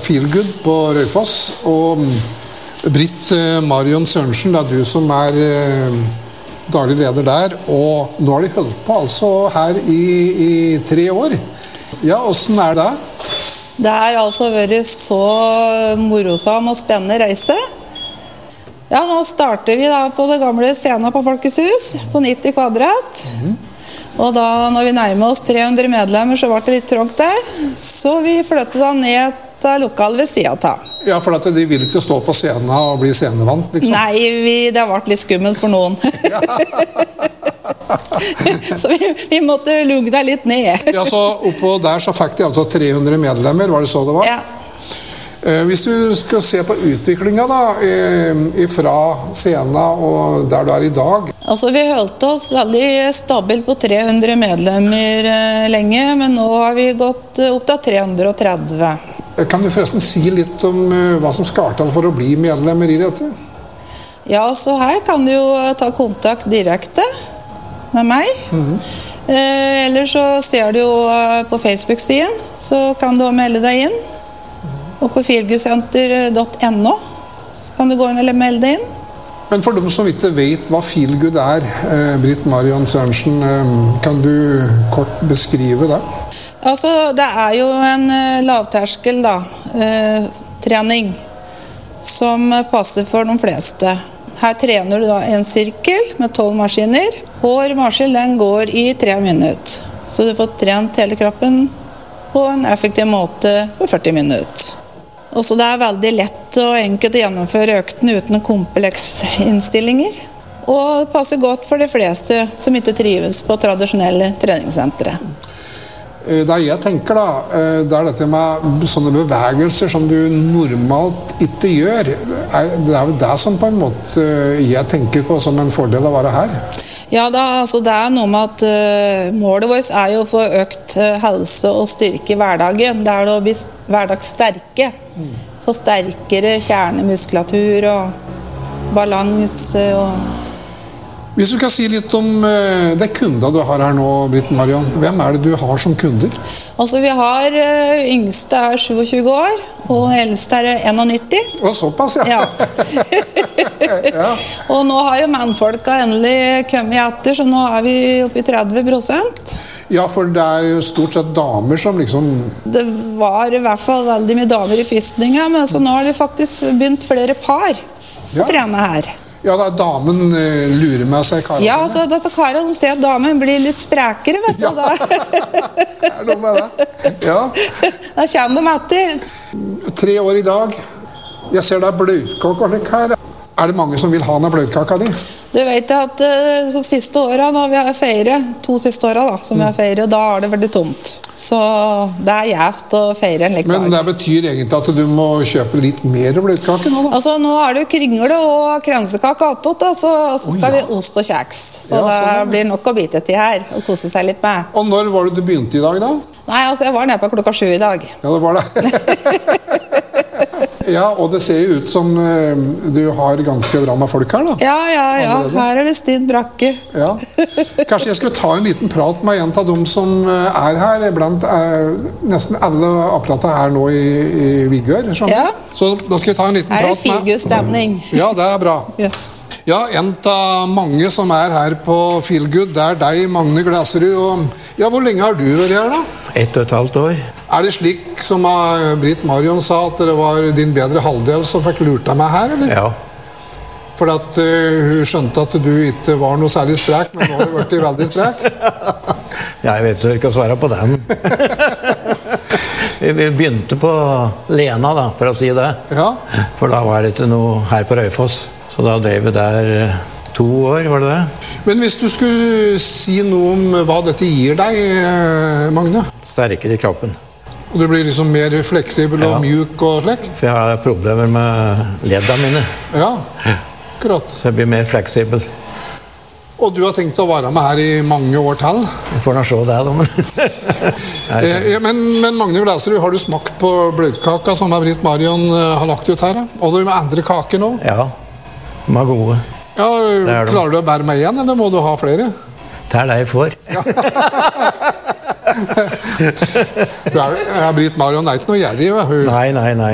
Feelgood på Raufoss, og Britt Marion Sørensen, det du som daglig leder der, og nå har de holdt på altså her i 3 år. Ja, hvordan det? Det har altså vært så morosam og spennende reise. Ja, nå starter vi da på det gamle scenen på Folkets hus, på 90 kvadrat. Og da, når vi nærmer oss 300 medlemmer, så ble det litt trångt der. Så vi flyttet da ned til lokalet ved siden av. Ja, for at de vil ikke stå på scenen og bli scenevant, liksom? Nei, det ble litt skummelt for noen. Så vi måtte lugge deg litt ned. Ja, så oppå der så fikk de altså 300 medlemmer, var det så det var? Ja. Hvis du skal se på utviklingen da, fra scenen og der du i dag. Altså vi holdt oss veldig stabilt på 300 medlemmer lenge, men nå har vi gått opp til 330. Kan du forresten si litt om hva som skal til for å bli medlemmer i dette? Ja, så her kan du jo ta kontakt direkte med meg. Eller så ser du jo på Facebook-siden, så kan du melde deg inn. Og på feelgoodsenter.no så kan du gå inn eller melde deg inn. Men for dem som ikke vet hva Feelgood Britt Marion Sørensen, kan du kort beskrive det? Altså, det jo en lavterskel da, trening som passer for de fleste. Her trener du da en sirkel med 12 maskiner. Hver maskin den går i 3 minutter. Så du får trent hele kroppen på en effektiv måte på 40 minutter. Og så det veldig lett og enkelt å gjennomføre økten uten komplekse innstillinger. Og det passer godt for de fleste som ikke trives på tradisjonelle treningssentre. Det jeg tenker da, det dette med sånne bevegelser som du normalt ikke gjør. Det jo det som på en måte jeg tenker på som en fordel å være her. Ja, altså det noe med at målet vårt jo å få økt helse og styrke i hverdagen. Det å bli hverdagssterke. Få sterkere kjernemuskulatur og balanse. Hvis du kan si litt om de kunder du har her nå, Britt Marion. Hvem det du har som kunder? Altså vi har yngste 27 år, og eldste 91. Og såpass, ja. Ja. Og nå har jo mannfolka endelig kommet etter, så nå vi oppe i 30%. Ja, for det jo stort sett damer som liksom... Det var i hvert fall veldig mye damer i fyrstninga, men så nå har det faktisk begynt flere par å trene her. Ja, da damen lurer med seg karene. Ja, altså karene ser at damen blir litt sprekere, vet du. Ja, det noe med det. Ja. Da kommer de etter. 3 år i dag. Jeg ser det bløtkake og slik her. Det mange som vil ha denne bløtkaka di? Du vet at de siste årene, når vi har feiret, 2 siste årene da, som vi har feiret, da har det vært tomt. Så det gjevt å feire en lik dag. Men det betyr egentlig at du må kjøpe litt mer bløtkake nå da? Altså nå det jo kringle og kransekake attåt, så skal vi ost og kjeks. Så ja, det blir nok å bite til her og kose seg litt med. Og når var det du begynte i dag da? Nei, altså jeg var nede på klokka 7 i dag. Ja, det var det. Ja, og det ser jo ut som du har ganske bra med folk her da. Ja. Her det stint brakke. Ja. Kanskje jeg skulle ta en liten prat med en av dem som her, blant nesten alle apparater her nå i Vigør. Ja. Så da skal jeg ta en liten prat med... det Feelgood-stemning. Ja, det bra. Ja, en av mange som her på Feelgood, det deg, Magne Glaserud. Og ja, hvor lenge har du vært her da? 1,5 år. Det slik som Britt Marion sa, at det var din bedre halvdel som fikk lurt deg med her, eller? Ja. For at hun skjønte at du ikke var noe særlig sprek, men nå har du vært veldig sprek. Jeg vet ikke å svare på den. Vi begynte på Lena da, for å si det. Ja. For da var det ikke noe her på Raufoss. Så da drev vi der 2 år, var det det? Men hvis du skulle si noe om hva dette gir deg, Magne? Sterkere i kroppen. Og du blir liksom mer fleksibel og mjuk og slik? For jeg har problemer med leddene mine. Ja, akkurat. Så jeg blir mer fleksibel. Og du har tenkt å være med her i mange år til? Jeg får nå se det da, men Magne Glaserud, har du smakt på bløtkaka som Britt Marion har lagt ut her? Og du med andre kaker nå? Ja, de er gode. Ja, klarer du å bære meg igjen, eller må du ha flere? Det det jeg får. Britt Marion ikke noe gjerrig, Nei.